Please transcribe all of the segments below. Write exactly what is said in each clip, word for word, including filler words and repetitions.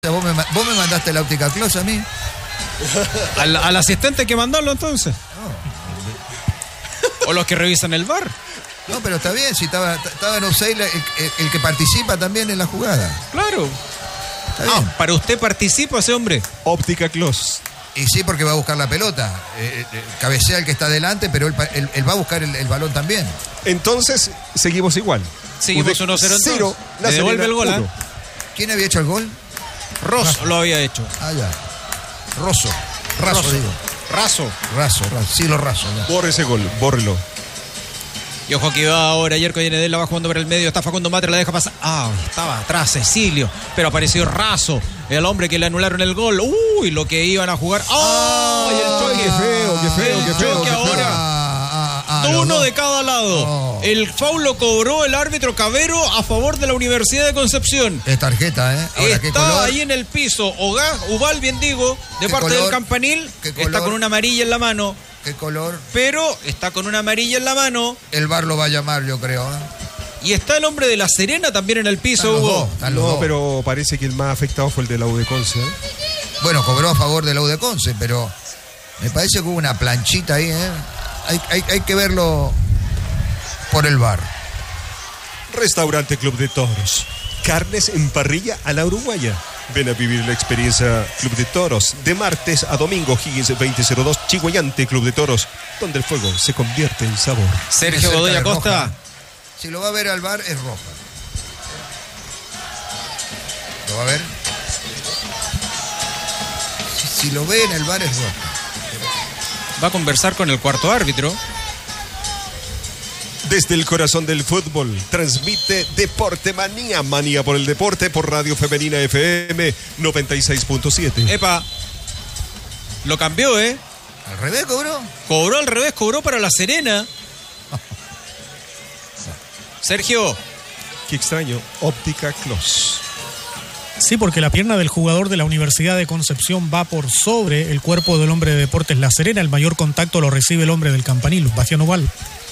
¿Vos me, vos me mandaste la óptica Close a mí? ¿Al, al asistente hay que mandarlo entonces? No. ¿O los que revisan el V A R? No, pero está bien, si estaba, estaba en offside el, el, el que participa también en la jugada. Claro. Está bien. Ah, para usted participa ese hombre. Óptica Close. Y sí, porque va a buscar la pelota. Eh, eh, cabecea el que está adelante, pero él, él, él va a buscar el, el balón también. Entonces, seguimos igual. Seguimos uno cero entonces. Le devuelve el gol, ¿eh? ¿Quién había hecho el gol? Rosso lo había hecho. Ah, ya. Rosso. Raso, Rosso. digo. Raso. Raso, raso. Sí, lo raso. Ya. Borre ese gol, bórrelo. Y ojo que va ahora, Yerko Yenedel la va jugando por el medio, está Facundo Matre, la deja pasar. Ah, estaba atrás Cecilio, pero apareció Raso, el hombre que le anularon el gol. Uy, lo que iban a jugar. ¡Ah! Oh, y el choque. Qué feo, qué feo, el qué feo. choque Qué ahora. feo. Ah, ah, ah, Uno dos. de cada lado. Oh. El foul lo cobró el árbitro Cavero a favor de la Universidad de Concepción. Es tarjeta, ¿eh? Ahora, ¿qué Está color? ahí en el piso Oga, Ubal, bien digo, de ¿Qué parte color? del Campanil. ¿Qué Está color? con una amarilla en la mano, ¿Qué color? pero está con una amarilla en la mano. El V A R lo va a llamar, yo creo. ¿eh? Y está el hombre de La Serena también en el piso, Están los Hugo. dos, están los No, dos. pero parece que el más afectado fue el de la U de Conce. ¿eh? Bueno, cobró a favor de la U de Conce, pero me parece que hubo una planchita ahí, ¿eh? Hay, hay, hay que verlo por el V A R. Restaurante Club de Toros. Carnes en parrilla a la uruguaya. Ven a vivir la experiencia Club de Toros. De martes a domingo, Higgins veinte cero dos, Chihuayante Club de Toros, donde el fuego se convierte en sabor. Sergio Cerca Godoy de Acosta. roja. Si lo va a ver al V A R, es roja. ¿Lo va a ver? Si, si lo ve en el V A R, es roja. Va a conversar con el cuarto árbitro. Desde el corazón del fútbol, transmite Deporte Manía, manía por el deporte, por Radio Femenina F M noventa y seis punto siete. Epa, lo cambió, ¿eh? ¿Al revés cobró? Cobró al revés, cobró para La Serena. Sergio. Qué extraño, Óptica Close. Sí, porque la pierna del jugador de la Universidad de Concepción va por sobre el cuerpo del hombre de Deportes La Serena. El mayor contacto lo recibe el hombre del Campanil, Bastián Oval.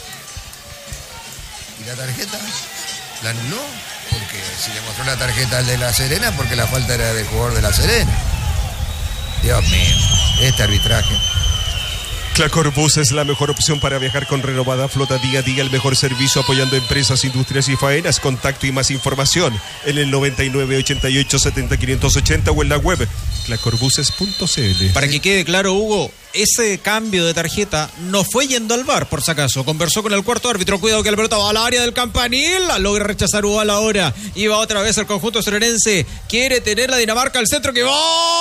¿Y la tarjeta? ¿La anuló? Porque si le mostró la tarjeta al de La Serena, porque la falta era del jugador de La Serena. Dios mío, este arbitraje. Clacorbus es la mejor opción para viajar con renovada flota día a día, el mejor servicio apoyando empresas, industrias y faenas. Contacto y más información en el noventa y nueve, ochenta y ocho, setenta, quinientos ochenta o en la web clacorbuses punto c l. Para que quede claro, Hugo, ese cambio de tarjeta no fue yendo al V A R, por si acaso. Conversó con el cuarto árbitro. Cuidado que la pelota va al área del Campanil. La logra rechazar Ubal ahora. Y va otra vez el conjunto serenense. Quiere tener la Dinamarca al centro que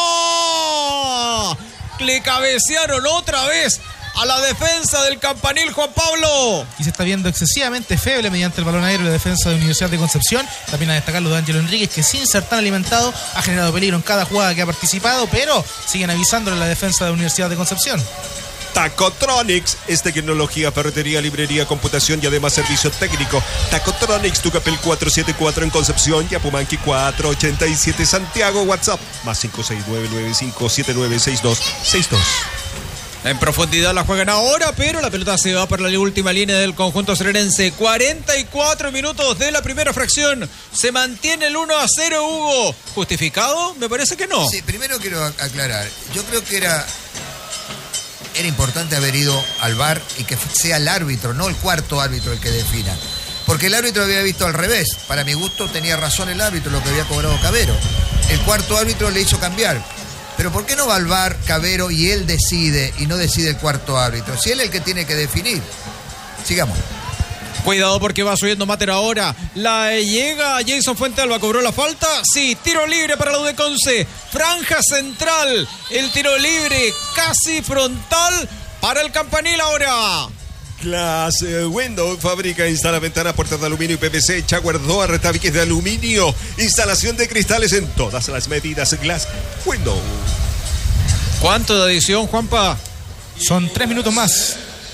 va. Le cabecearon otra vez a la defensa del Campanil, Juan Pablo. Y se está viendo excesivamente feble mediante el balón aéreo la defensa de Universidad de Concepción. También a destacar lo de Ángelo Enríquez, que sin ser tan alimentado ha generado peligro en cada jugada que ha participado, pero siguen avisándole a la defensa de Universidad de Concepción. Tacotronics es tecnología, ferretería, librería, computación y además servicio técnico. Tacotronics, Tucapel cuatrocientos setenta y cuatro en Concepción, Yapumanqui cuatrocientos ochenta y siete Santiago, WhatsApp más cinco seis nueve nueve cinco siete nueve seis dos seis dos. En profundidad la juegan ahora, pero la pelota se va para la última línea del conjunto serenense. cuarenta y cuatro minutos de la primera fracción. Se mantiene el uno a cero, Hugo. ¿Justificado? Me parece que no. Sí, primero quiero aclarar. Yo creo que era... Era importante haber ido al V A R y que sea el árbitro, no el cuarto árbitro el que defina. Porque el árbitro había visto al revés. Para mi gusto tenía razón el árbitro, lo que había cobrado Cavero. El cuarto árbitro le hizo cambiar. Pero ¿por qué no va al V A R Cavero y él decide y no decide el cuarto árbitro? Si él es el que tiene que definir. Sigamos. Cuidado porque va subiendo Mater ahora. La llega Jason Fuentealba, cobró la falta. Sí, tiro libre para la U de Conce. Franja central. El tiro libre casi frontal para el Campanil ahora. Glass eh, Window, fábrica, instala ventanas, puertas de aluminio y P V C, Jaguar Door, retabiques de aluminio, instalación de cristales en todas las medidas. Glass Window. ¿Cuánto de adición, Juanpa? Son tres minutos más.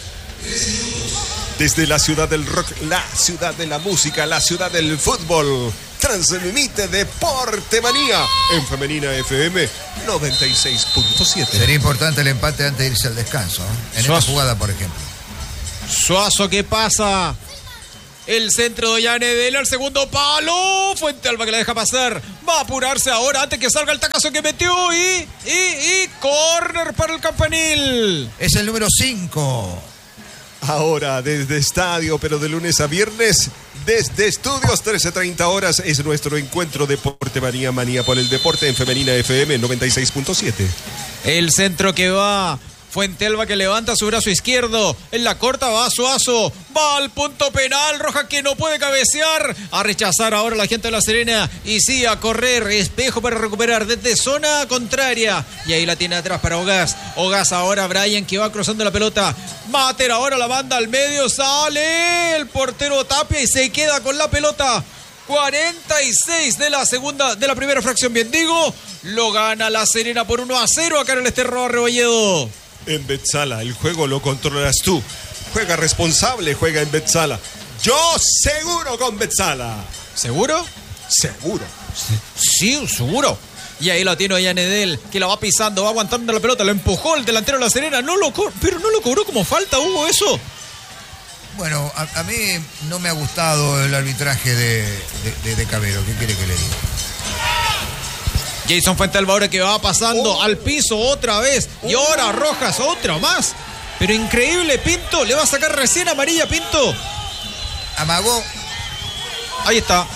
Desde la ciudad del rock, la ciudad de la música, la ciudad del fútbol, transmite Deporte Manía en Femenina F M noventa y seis punto siete. Sería importante el empate antes de irse al descanso, ¿eh? En Suazo. esta jugada, por ejemplo. Suazo, ¿qué pasa? El centro de Yanedel al segundo palo. Fuente Alba que la deja pasar. Va a apurarse ahora antes que salga el tacazo que metió. Y, y, y, córner para el Campanil. Es el número cinco. Ahora desde estadio, pero de lunes a viernes, desde estudios, trece treinta horas, es nuestro encuentro Deporte Manía, Manía por el Deporte en Femenina F M noventa y seis punto siete. El centro que va. Fuente Alba que levanta su brazo izquierdo. En la corta va Suazo. Va al punto penal. Roja que no puede cabecear. A rechazar ahora la gente de La Serena. Y sí, a correr. Espejo para recuperar desde zona contraria. Y ahí la tiene atrás para Ogaz. Ogaz ahora Brian que va cruzando la pelota. Mater ahora la banda al medio. Sale el portero Tapia y se queda con la pelota. cuarenta y seis de la segunda, de la primera fracción, bien digo. Lo gana La Serena por uno a cero acá en el Esterro Rebolledo. En Betzala, el juego lo controlas tú. Juega responsable, juega en Betzala. Yo seguro con Betzala. ¿Seguro? Seguro. Sí, seguro. Y ahí la tiene Yanedel, que la va pisando, va aguantando la pelota, lo empujó el delantero de La Serena, no lo co- pero no lo cobró como falta, Hugo, eso. Bueno, a, a mí no me ha gustado el arbitraje de, de, de, de Cabero. ¿Qué quiere que le diga? Jason Fuentealba ahora que va pasando oh. al piso otra vez. Y ahora Rojas, otra más. Pero increíble, Pinto, le va a sacar recién amarilla, Pinto. Amagó. Ahí está.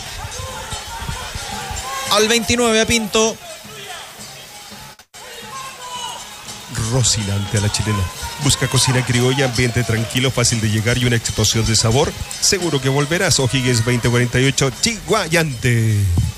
Al veintinueve a Pinto. Rocinante a la chilena. Busca cocina criolla, ambiente tranquilo, fácil de llegar y una explosión de sabor. Seguro que volverás. O'Higgins veinte cuarenta y ocho, Chiguayante.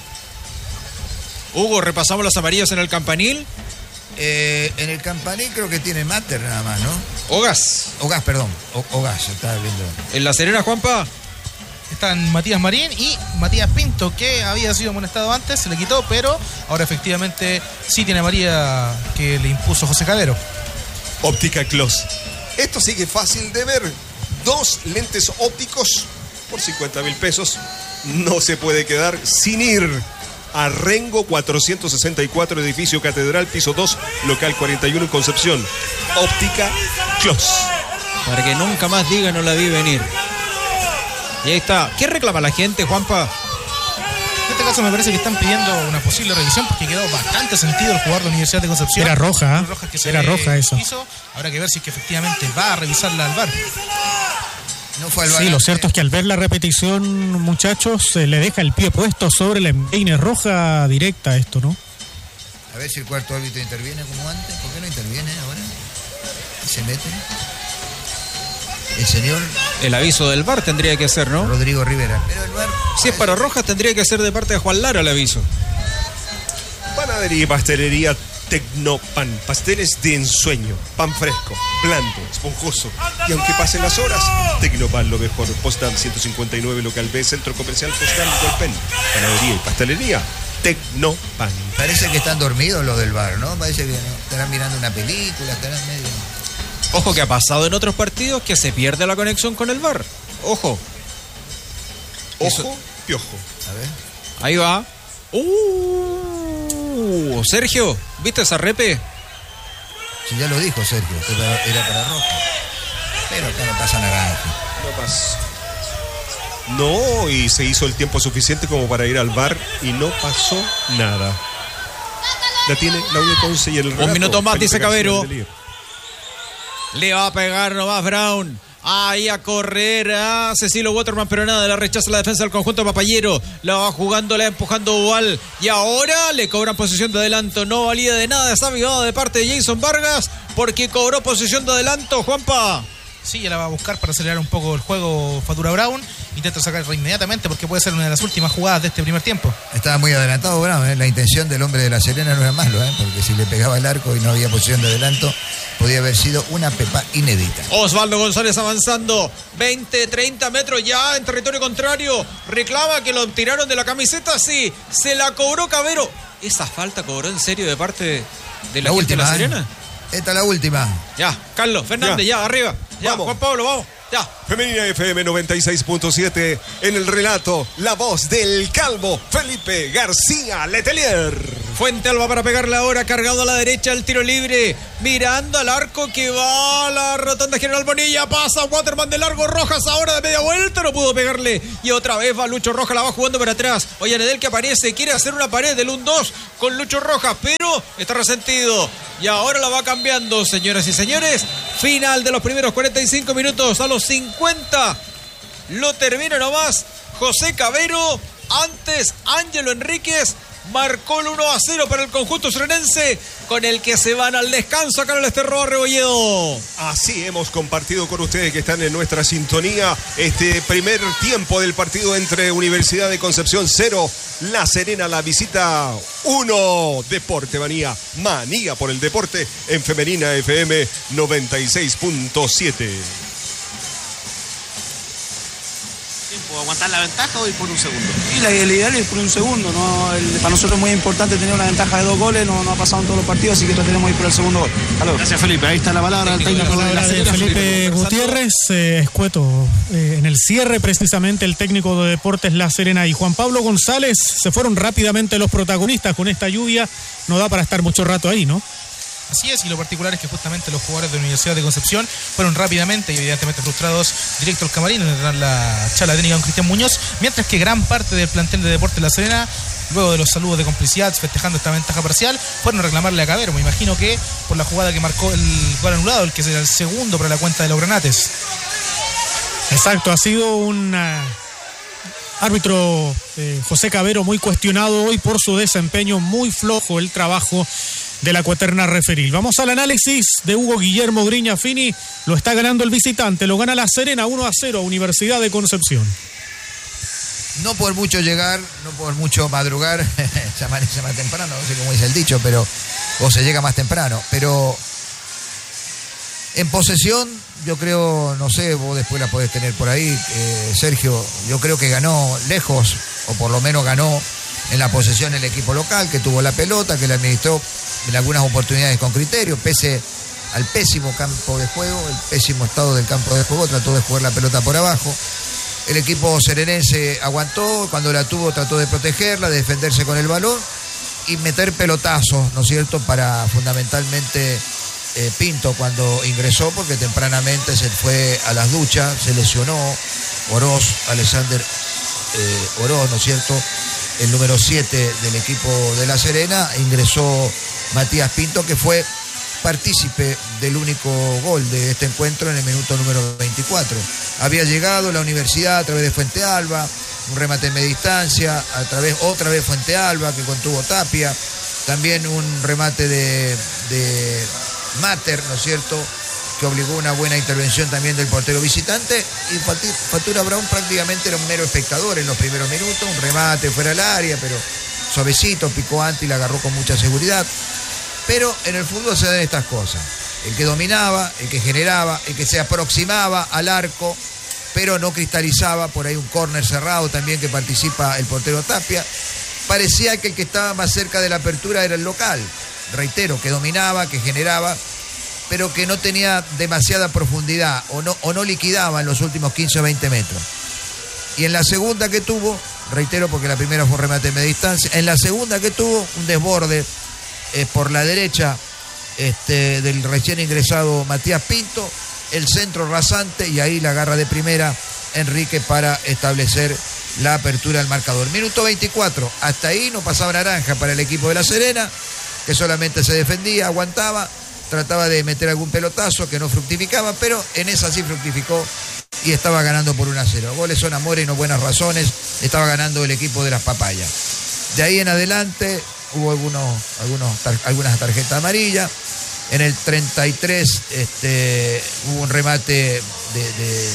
Hugo, repasamos las amarillas en el Campanil. Eh, en el Campanil creo que tiene Mater nada más, ¿no? Ogaz. Ogaz, perdón. O, Ogaz, estaba viendo. En La Serena, Juanpa. Están Matías Marín y Matías Pinto, que había sido amonestado antes, se le quitó, pero ahora efectivamente sí tiene amarilla que le impuso José Cabero. Óptica Clos. Esto sigue fácil de ver. Dos lentes ópticos por cincuenta mil pesos. No se puede quedar sin ir a Rengo cuatrocientos sesenta y cuatro, edificio Catedral, piso dos, local cuarenta y uno en Concepción. Óptica Clos. Para que nunca más diga no la vi venir. Y ahí está. ¿Qué reclama la gente, Juanpa? En este caso me parece que están pidiendo una posible revisión porque quedó bastante sentido el jugador de la Universidad de Concepción. Era roja, ¿eh? roja que se Era roja eso. Hizo. Habrá que ver si es que efectivamente va a revisarla al V A R. No fue al Sí, balance. lo cierto es que al ver la repetición, muchachos, se le deja el pie puesto sobre la empeine roja directa esto, ¿no? A ver si el cuarto árbitro interviene como antes. ¿Por qué no interviene ahora? ¿Y se mete? El señor El aviso del V A R tendría que ser, ¿no? Rodrigo Rivera. Pero el V A R... Si es para Rojas, tendría que ser de parte de Juan Lara el aviso. Panadería y pastelería Tecnopan. Pasteles de ensueño. Pan fresco, blando, esponjoso. Y aunque pasen las horas, Tecnopan lo mejor. Postal ciento cincuenta y nueve, local B, Centro Comercial Postal Golpen. Panadería y pastelería Tecnopan. Parece que están dormidos los del V A R, ¿no? Parece que no. Estarán mirando una película, estarán medio... Ojo que ha pasado en otros partidos que se pierde la conexión con el V A R. Ojo. Ojo, piojo. A ver. Ahí va. Uh, Sergio, ¿viste esa repe? Si ya lo dijo Sergio, que era- era para Roja. Pero acá no pasa naranja. No pasa. No, y se hizo el tiempo suficiente como para ir al V A R y no pasó nada. La tiene Claudia Ponce y el relato, minuto más, Felipe dice García Cabero. Letelier. Le va a pegar nomás Brown. Ahí a correr a Cecilio Waterman, pero nada, la rechaza la defensa del conjunto papayero. La va jugando, la va empujando Oval. Y ahora le cobran posición de adelanto. No valía de nada esa avivada de parte de Jason Vargas, porque cobró posición de adelanto, Juanpa. Sí, ya la va a buscar para acelerar un poco el juego Fatura Brown. Intenta sacarla inmediatamente porque puede ser una de las últimas jugadas de este primer tiempo. Estaba muy adelantado, Brown, ¿eh? La intención del hombre de La Serena no era malo, ¿eh? Porque si le pegaba el arco y no había posición de adelanto, podía haber sido una pepa inédita. Osvaldo González avanzando veinte, treinta metros ya en territorio contrario. Reclama que lo tiraron de la camiseta. Sí, se la cobró Cabero. ¿Esa falta cobró en serio de parte de la, La gente última, de La ¿eh? Serena? Esta es la última. Ya, Carlos Fernández, ya, Ya. arriba. Ya, Vamos. Juan Pablo, vamos. Ya. Femenina F M noventa y seis punto siete. En el relato, la voz del calvo Felipe García Letelier. Fuente Alba para pegarle ahora, cargado a la derecha el tiro libre, mirando al arco que va a la rotonda General Bonilla, pasa Waterman de largo, Rojas ahora de media vuelta, no pudo pegarle, y otra vez va Lucho Rojas, la va jugando para atrás, Ollanedel que aparece, quiere hacer una pared del uno dos con Lucho Rojas, pero está resentido, y ahora la va cambiando, señoras y señores, final de los primeros cuarenta y cinco minutos, a los cincuenta, lo termina nomás José Cavero, antes Ángelo Enríquez, marcó el uno a cero para el conjunto serenense, con el que se van al descanso acá en el Esterro Rebolledo. Así hemos compartido con ustedes que están en nuestra sintonía este primer tiempo del partido entre Universidad de Concepción cero, La Serena la visita uno. Deporte Manía, manía por el deporte en Femenina F M noventa y seis punto siete. Aguantar la ventaja o ir por un segundo. Y la, el ideal es por un segundo, ¿no? El, para nosotros es muy importante tener una ventaja de dos goles, no, no ha pasado en todos los partidos, así que trataremos de ir por el segundo gol. Hasta Gracias, Felipe. Ahí está la palabra del técnico de la Serena, Felipe, Felipe Gutiérrez, eh, escueto. Eh, en el cierre, precisamente, el técnico de Deportes La Serena y Juan Pablo González se fueron rápidamente los protagonistas. Con esta lluvia no da para estar mucho rato ahí, ¿no? Así es, y lo particular es que justamente los jugadores de la Universidad de Concepción fueron rápidamente y evidentemente frustrados directo al camarín en tras la charla técnica con Cristian Muñoz, mientras que gran parte del plantel de Deportes La Serena, luego de los saludos de complicidad festejando esta ventaja parcial, fueron a reclamarle a Cavero, me imagino que por la jugada que marcó el gol anulado, el que será el segundo para la cuenta de los granates. Exacto, ha sido un uh, árbitro eh, José Cavero muy cuestionado hoy por su desempeño, muy flojo el trabajo de la cuaterna referil. Vamos al análisis de Hugo Guillermo Griña Fini. Lo está ganando el visitante, lo gana La Serena uno a cero, Universidad de Concepción. No por mucho llegar, no por mucho madrugar, se amanece más temprano, no sé cómo dice el dicho, pero o se llega más temprano, pero en posesión, yo creo, no sé, vos después la podés tener por ahí, eh, Sergio, yo creo que ganó lejos, o por lo menos ganó en la posesión el equipo local, que tuvo la pelota, que la administró en algunas oportunidades con criterio, pese al pésimo campo de juego, el pésimo estado del campo de juego, trató de jugar la pelota por abajo. El equipo serenense aguantó, cuando la tuvo trató de protegerla, de defenderse con el balón y meter pelotazos, ¿no es cierto?, para fundamentalmente eh, Pinto cuando ingresó, porque tempranamente se fue a las duchas, se lesionó Oroz, Alexander eh, Oroz, ¿no es cierto?, el número siete del equipo de La Serena, ingresó Matías Pinto, que fue partícipe del único gol de este encuentro en el minuto número veinticuatro. Había llegado la Universidad a través de Fuente Alba, un remate en media distancia, a través, otra vez Fuente Alba, que contuvo Tapia, también un remate de, de Mater, ¿no es cierto?, que obligó una buena intervención también del portero visitante, y Fatura Brown prácticamente era un mero espectador en los primeros minutos, un remate fuera del área, pero suavecito, picó antes y la agarró con mucha seguridad. Pero en el fútbol se dan estas cosas, el que dominaba, el que generaba, el que se aproximaba al arco, pero no cristalizaba, por ahí un córner cerrado también que participa el portero Tapia, parecía que el que estaba más cerca de la apertura era el local, reitero, que dominaba, que generaba, pero que no tenía demasiada profundidad o no, o no liquidaba en los últimos quince o veinte metros. Y en la segunda que tuvo, reitero porque la primera fue un remate de media distancia, en la segunda que tuvo, un desborde eh, por la derecha este, del recién ingresado Matías Pinto, el centro rasante y ahí la agarra de primera Enrique para establecer la apertura del marcador. Minuto veinticuatro, hasta ahí no pasaba naranja para el equipo de La Serena, que solamente se defendía, aguantaba, trataba de meter algún pelotazo que no fructificaba, pero en esa sí fructificó y estaba ganando por uno a cero. Goles son amores y no buenas razones, estaba ganando el equipo de las papayas. De ahí en adelante hubo algunos, algunos tar, algunas tarjetas amarillas. En el treinta y tres este, hubo un remate de, de,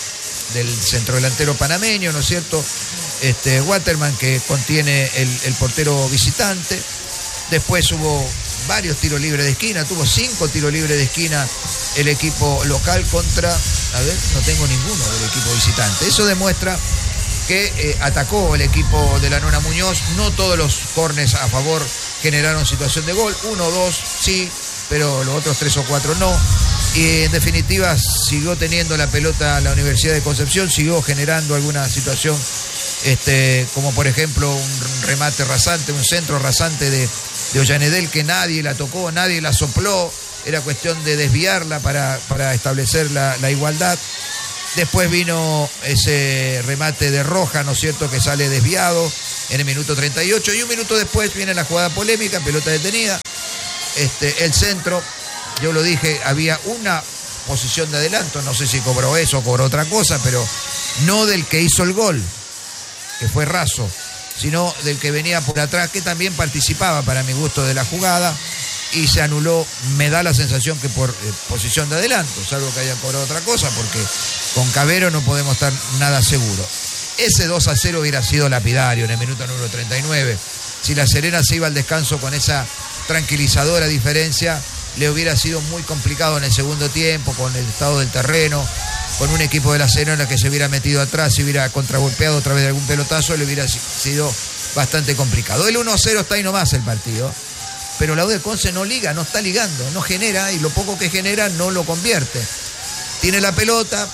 del centrodelantero panameño, ¿no es cierto? Este, Waterman, que contiene el, el portero visitante. Después hubo varios tiros libres de esquina, tuvo cinco tiros libres de esquina el equipo local contra, a ver, no tengo ninguno del equipo visitante. Eso demuestra que eh, atacó el equipo de la Nona Muñoz, no todos los córners a favor generaron situación de gol, uno o dos sí, pero los otros tres o cuatro no. Y en definitiva siguió teniendo la pelota la Universidad de Concepción, siguió generando alguna situación, este, como por ejemplo un remate rasante, un centro rasante de de Ollanedel que nadie la tocó, nadie la sopló, era cuestión de desviarla para, para establecer la, la igualdad. Después vino ese remate de Roja, ¿no es cierto?, que sale desviado en el minuto treinta y ocho, y un minuto después viene la jugada polémica, pelota detenida, este, el centro, yo lo dije, había una posición de adelanto, no sé si cobró eso o cobró otra cosa, pero no del que hizo el gol, que fue Raso, sino del que venía por atrás, que también participaba para mi gusto de la jugada, y se anuló, me da la sensación que por eh, posición de adelanto, salvo que hayan cobrado otra cosa, porque con Cavero no podemos estar nada seguros. Ese dos a cero hubiera sido lapidario en el minuto número treinta y nueve. Si la Serena se iba al descanso con esa tranquilizadora diferencia, le hubiera sido muy complicado en el segundo tiempo, con el estado del terreno, con un equipo de la Serena que se hubiera metido atrás, se hubiera contragolpeado a través de algún pelotazo, le hubiera sido bastante complicado. El uno a cero está ahí nomás el partido, pero la U de Conce no liga, no está ligando, no genera, y lo poco que genera no lo convierte. Tiene la pelota,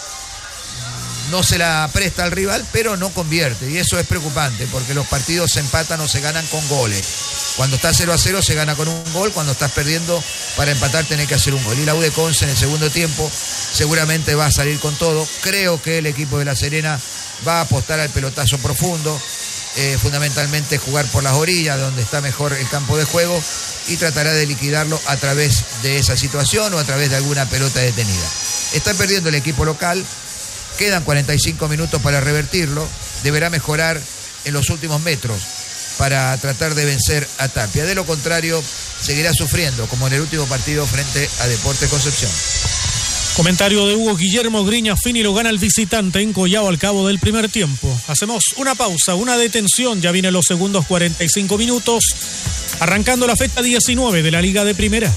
no se la presta al rival, pero no convierte, y eso es preocupante, porque los partidos se empatan o se ganan con goles. Cuando está cero a cero se gana con un gol, cuando estás perdiendo para empatar tenés que hacer un gol. Y la U de Conce en el segundo tiempo seguramente va a salir con todo. Creo que el equipo de La Serena va a apostar al pelotazo profundo, eh, fundamentalmente jugar por las orillas, donde está mejor el campo de juego, y tratará de liquidarlo a través de esa situación o a través de alguna pelota detenida. Está perdiendo el equipo local, quedan cuarenta y cinco minutos para revertirlo, deberá mejorar en los últimos metros para tratar de vencer a Tapia. De lo contrario, seguirá sufriendo, como en el último partido frente a Deportes Concepción. Comentario de Hugo Guillermo Griña. Fini lo gana el visitante en Collao al cabo del primer tiempo. Hacemos una pausa, una detención. Ya vienen los segundos cuarenta y cinco minutos. Arrancando la fecha diecinueve de la Liga de Primera.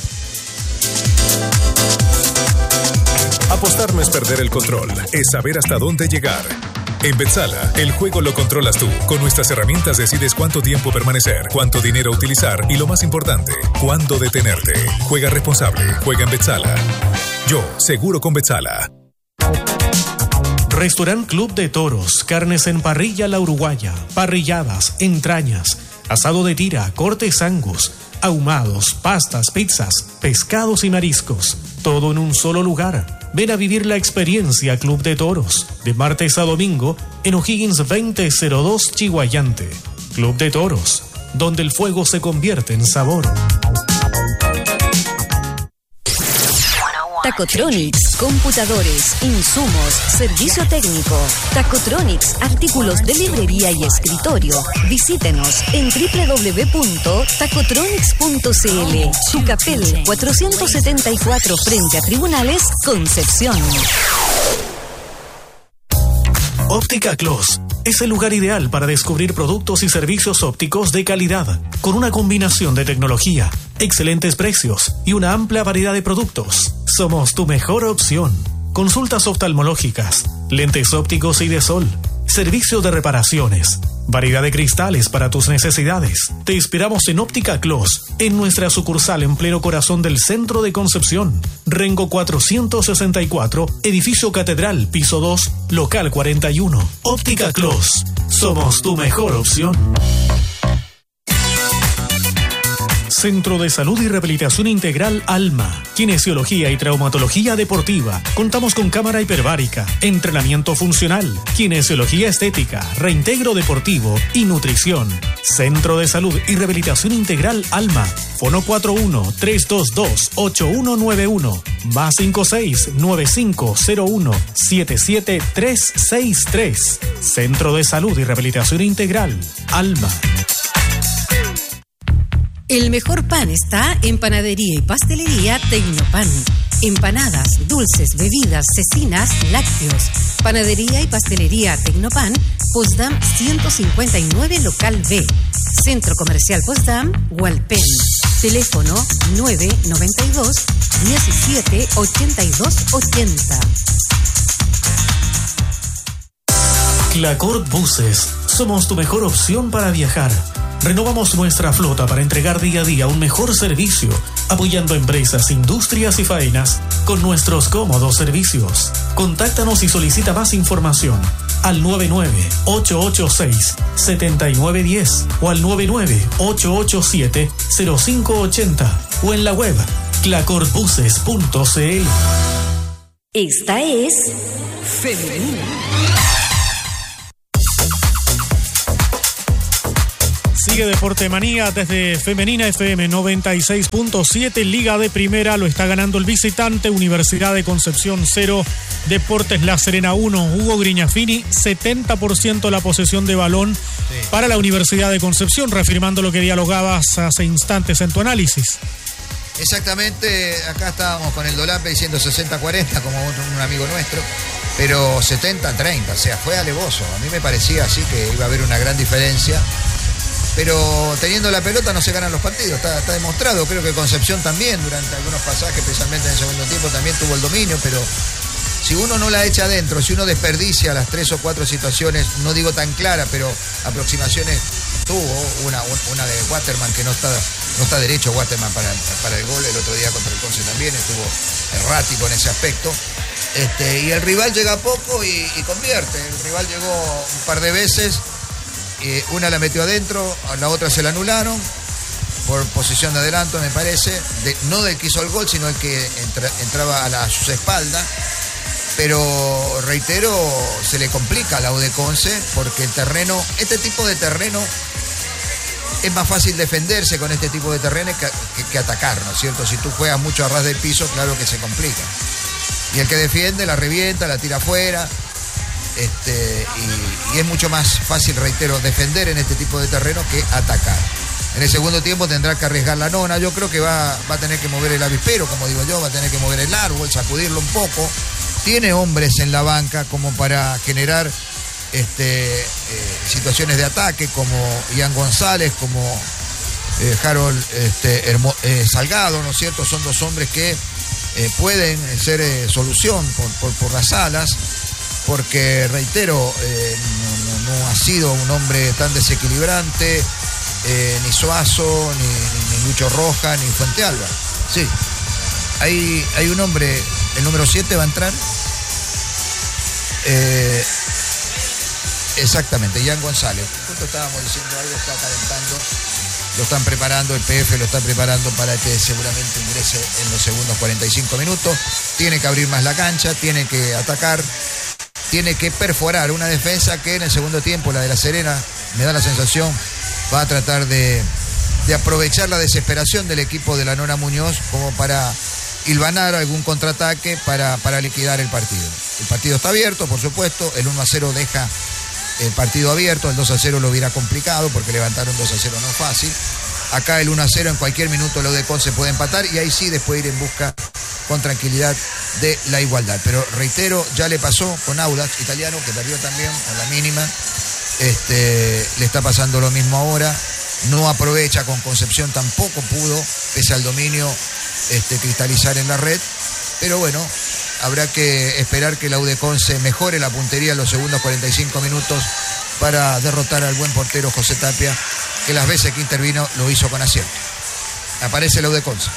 Apostar no es perder el control, es saber hasta dónde llegar. En Betsala, el juego lo controlas tú. Con nuestras herramientas decides cuánto tiempo permanecer, cuánto dinero utilizar y, lo más importante, cuándo detenerte. Juega responsable, juega en Betsala. Yo, seguro con Betsala. Restaurant Club de Toros, carnes en parrilla La Uruguaya, parrilladas, entrañas, asado de tira, cortes Angus, ahumados, pastas, pizzas, pescados y mariscos. Todo en un solo lugar. Ven a vivir la experiencia Club de Toros, de martes a domingo, en O'Higgins veinte cero dos Chihuayante. Club de Toros, donde el fuego se convierte en sabor. Tacotronics, computadores, insumos, servicio técnico. Tacotronics, artículos de librería y escritorio. Visítenos en doble u doble u doble u punto tacotronics punto c l. Tucapel cuatrocientos setenta y cuatro frente a Tribunales, Concepción. Óptica Clos es el lugar ideal para descubrir productos y servicios ópticos de calidad, con una combinación de tecnología, excelentes precios y una amplia variedad de productos. Somos tu mejor opción. Consultas oftalmológicas, lentes ópticos y de sol, servicio de reparaciones, variedad de cristales para tus necesidades. Te esperamos en Óptica Clos, en nuestra sucursal en pleno corazón del centro de Concepción. Rengo cuatrocientos sesenta y cuatro, edificio Catedral, piso dos, local cuarenta y uno. Óptica Clos, somos tu mejor opción. Centro de Salud y Rehabilitación Integral Alma, kinesiología y traumatología deportiva. Contamos con cámara hiperbárica, entrenamiento funcional, kinesiología estética, reintegro deportivo y nutrición. Centro de Salud y Rehabilitación Integral Alma. Fono cuatro uno, tres dos dos, ocho uno nueve uno, más cinco seis, nueve cinco cero uno, siete siete tres seis tres. Centro de Salud y Rehabilitación Integral Alma. El mejor pan está en Panadería y Pastelería Tecnopan. Empanadas, dulces, bebidas, cecinas, lácteos. Panadería y Pastelería Tecnopan, Potsdam ciento cincuenta y nueve, local B. Centro Comercial Potsdam, Hualpén. Teléfono nueve nueve dos, diecisiete, ochenta y dos ochenta. Clacor Buses. Somos tu mejor opción para viajar. Renovamos nuestra flota para entregar día a día un mejor servicio, apoyando empresas, industrias y faenas con nuestros cómodos servicios. Contáctanos y solicita más información al nueve nueve ocho ocho seis siete nueve uno cero o al nueve nueve ocho ocho siete cero cinco ocho cero o en la web clacorbuses punto c l. Esta es Femenina. Sigue Deporte Manía desde Femenina F M noventa y seis punto siete, Liga de Primera, lo está ganando el visitante, Universidad de Concepción cero, Deportes La Serena uno, Hugo Grignafini, setenta por ciento la posesión de balón sí. para la Universidad de Concepción, reafirmando lo que dialogabas hace instantes en tu análisis. Exactamente, acá estábamos con el Dolape diciendo sesenta cuarenta como un, un amigo nuestro, pero setenta treinta, o sea, fue alevoso. A mí me parecía así que iba a haber una gran diferencia. Pero teniendo la pelota no se ganan los partidos, está, está demostrado. Creo que Concepción también, durante algunos pasajes, especialmente en el segundo tiempo, también tuvo el dominio, pero si uno no la echa adentro, si uno desperdicia las tres o cuatro situaciones, no digo tan claras, pero aproximaciones tuvo, una, una de Waterman que no está, no está derecho Waterman para, para el gol, el otro día contra el Conce también, estuvo errático en ese aspecto. Este, y el rival llega poco y, y convierte, el rival llegó un par de veces. Eh, una la metió adentro, a la otra se la anularon por posición de adelanto, me parece, de, no del que hizo el gol, sino el que entra, entraba a, la, a sus espaldas. Pero reitero, se le complica a la U de Conce porque el terreno, este tipo de terreno, es más fácil defenderse con este tipo de terreno que, que, que atacar, ¿no es cierto? Si tú juegas mucho a ras del piso, claro que se complica. Y el que defiende la revienta, la tira afuera. Este, y, y es mucho más fácil, reitero, defender en este tipo de terreno que atacar. En el segundo tiempo tendrá que arriesgar la nona. Yo creo que va, va a tener que mover el avispero, como digo yo, va a tener que mover el árbol, sacudirlo un poco. Tiene hombres en la banca como para generar este, eh, situaciones de ataque, como Ian González, como eh, Harold este, Hermo, eh, Salgado, ¿no es cierto? Son dos hombres que eh, pueden ser eh, solución por, por, por las alas. Porque, reitero, eh, no, no, no ha sido un hombre tan desequilibrante, eh, ni Suazo, ni, ni, ni Lucho Roja, ni Fuente Alba. Sí, hay, hay un hombre, el número siete va a entrar. Eh, exactamente, Ian González. Justo estábamos diciendo algo, está calentando, lo están preparando, el P F lo está preparando para que seguramente ingrese en los segundos cuarenta y cinco minutos. Tiene que abrir más la cancha, tiene que atacar. Tiene que perforar una defensa que en el segundo tiempo, la de La Serena, me da la sensación, va a tratar de, de aprovechar la desesperación del equipo de la Nona Muñoz como para hilvanar algún contraataque para, para liquidar el partido. El partido está abierto, por supuesto, el uno a cero deja el partido abierto, el dos a cero lo hubiera complicado porque levantar un dos a cero no es fácil. Acá el uno a cero en cualquier minuto la U de Conce puede empatar y ahí sí después ir en busca con tranquilidad de la igualdad. Pero reitero, ya le pasó con Audax Italiano, que perdió también a la mínima. Este, le está pasando lo mismo ahora. No aprovecha, con Concepción tampoco pudo, pese al dominio, este, cristalizar en la red. Pero bueno, habrá que esperar que la U de Conce mejore la puntería en los segundos cuarenta y cinco minutos para derrotar al buen portero José Tapia, que las veces que intervino lo hizo con acierto. Aparece la U de Conce.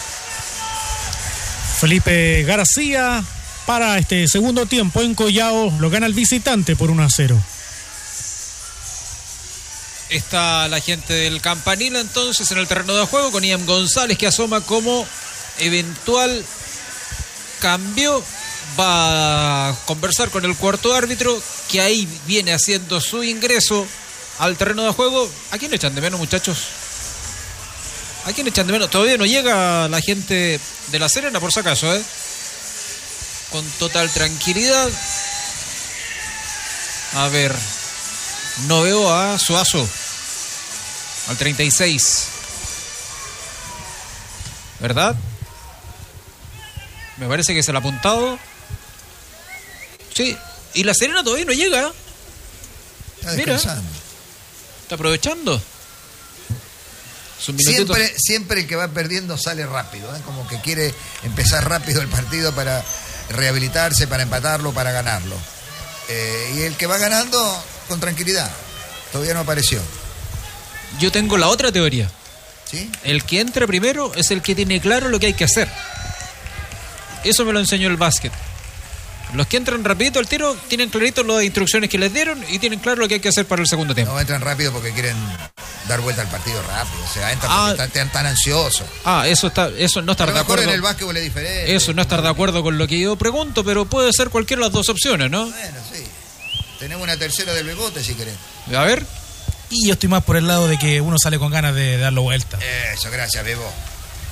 Felipe García para este segundo tiempo en Collao, lo gana el visitante por uno a cero. Está la gente del Campanil entonces en el terreno de juego con Ian González, que asoma como eventual cambio. Va a conversar con el cuarto árbitro, que ahí viene haciendo su ingreso al terreno de juego. ¿A quién echan de menos, muchachos? ¿A quién echan de menos? Todavía no llega la gente de La Serena, por si acaso, ¿eh? Con total tranquilidad. A ver, no veo a Suazo al treinta y seis, ¿verdad? Me parece que es el apuntado. Sí, y La Serena todavía no llega. Está descansando. Mira, está aprovechando. Siempre, siempre el que va perdiendo sale rápido, ¿eh? Como que quiere empezar rápido el partido para rehabilitarse, para empatarlo, para ganarlo. Eh, y el que va ganando con tranquilidad. Todavía no apareció. Yo tengo la otra teoría. ¿Sí? El que entra primero es el que tiene claro lo que hay que hacer. Eso me lo enseñó el básquet. Los que entran rapidito al tiro tienen clarito las instrucciones que les dieron y tienen claro lo que hay que hacer para el segundo tiempo. No entran rápido porque quieren dar vuelta al partido rápido. O sea, entran Ah. porque están, están tan ansiosos. Ah, eso está, eso no A estar lo de mejor acuerdo. en el básquetbol es diferente. Eso no estar de acuerdo con lo que yo pregunto, pero puede ser cualquiera de las dos opciones, ¿no? Bueno, sí. Tenemos una tercera del Bebote si querés. A ver. Y yo estoy más por el lado de que uno sale con ganas de darlo vuelta. Eso, gracias, Bebo.